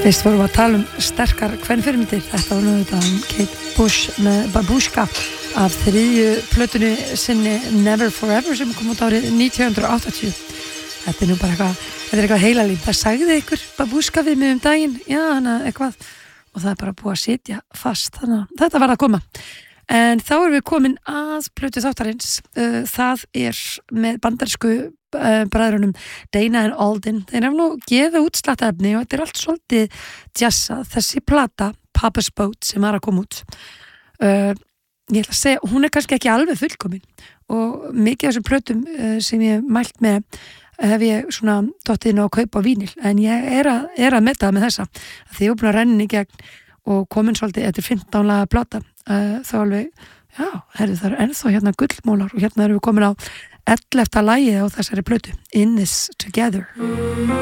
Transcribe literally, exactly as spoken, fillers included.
Fyrst vorum við að tala um sterkar kvenfyrirmyndir. Þetta var nú þetta um Kate Bush með Babushka af þriðju plötunni sinni Never Forever sem kom út árið nítján áttatíu. Þetta er nú bara eitthvað, þetta er eitthvað heilalín. Það sagði ykkur Babushka við mig um daginn, já, hana eitthvað, og það er bara búið að sitja fast. Þannig að þetta var að koma. En þá erum við komin að plötu þáttarins. Það er með bandarísku uh, bræðrunum Dana and Alden. Þeir hafa nú gefið út slattaefni og þetta er allt svolítið jazzað. Þessi plata, Papa's Boat, sem var að koma út. Uh, ég ætla að segja, hún er kannski ekki alveg fullkomin og mikið af þessum plötum uh, sem ég hef mælt með hef ég svona dottið inn á að kaupa vínil, en ég er að, er að metta með þessa. Því ég er búin að renna í gegn og komin svolítið eftir fimmtán laga plata. Uh, þá alveg, já, herri, það er ennþá hérna gullmólar og hérna erum við komin á ellefta lagið á þessari plötu, In This Together.